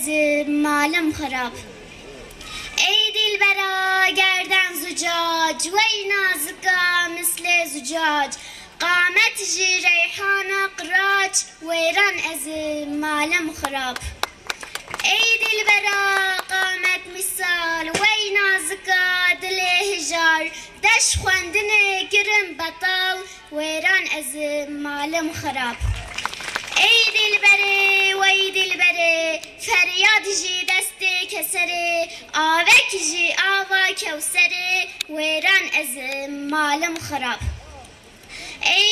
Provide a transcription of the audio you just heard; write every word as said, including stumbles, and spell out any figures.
ez malım xarab. Ey dilbera gerden zucac ve nazika misle zucac. قامت جي ريحانة قراج ويران از مالم خراب. ای دلبرا قامت مثال وی نازکا دل هجار دش خواندنه گرم بطال ویران از مالم خراب. ای دلبره وی دلبره فریاد جی دست کسره آوک جی آوا کوسره ویران از مالم خراب. ای